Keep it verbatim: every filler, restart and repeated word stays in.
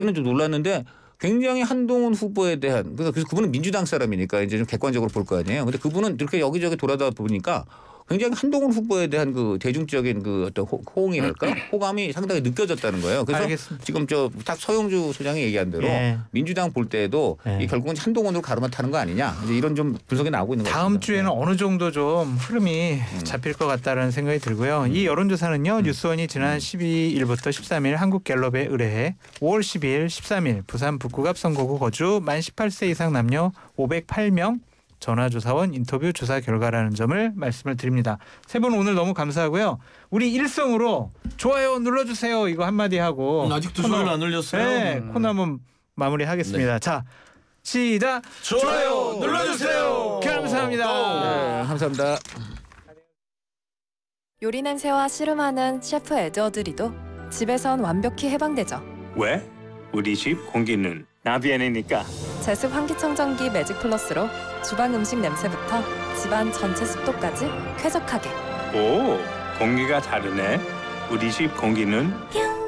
좀 놀랐는데 굉장히 한동훈 후보에 대한 그래서 그분은 민주당 사람이니까 이제 좀 객관적으로 볼 거 아니에요. 근데 그분은 이렇게 여기저기 돌아다 보니까 굉장히 한동훈 후보에 대한 그 대중적인 그 어떤 호응이랄까 호감이 상당히 느껴졌다는 거예요. 그래서 알겠습니다. 지금 저 딱 서영주 소장이 얘기한 대로 예. 민주당 볼 때에도 예. 이 결국은 한동훈으로 가로막타는 거 아니냐 이제 이런 좀 분석이 나오고 있는 것 같습니다. 다음 주에는 네. 어느 정도 좀 흐름이 음. 잡힐 것 같다는 생각이 들고요. 음. 이 여론조사는요. 음. 뉴스원이 지난 십이 일부터 십삼 일 한국갤럽에 의뢰해 오월 십이일 십삼 일 부산 북구갑 선거구 거주 만 열여덟 세 이상 남녀 오백팔 명 전화조사원 인터뷰 조사 결과라는 점을 말씀을 드립니다. 세 분 오늘 너무 감사하고요. 우리 일성으로 좋아요 눌러주세요. 이거 한마디 하고. 음, 아직도 좋아요 안 눌렸어요? 네. 음. 코너 한번 마무리하겠습니다. 네. 자, 시작. 좋아요 눌러주세요. 감사합니다. 네, 감사합니다. 요리 냄새와 씨름하는 셰프 에드워드리도 집에선 완벽히 해방되죠. 왜? 우리 집 공기는 나비엔이니까. 제습 환기청정기 매직 플러스로 주방 음식 냄새부터 집안 전체 습도까지 쾌적하게. 오, 공기가 다르네. 우리 집 공기는 뿅!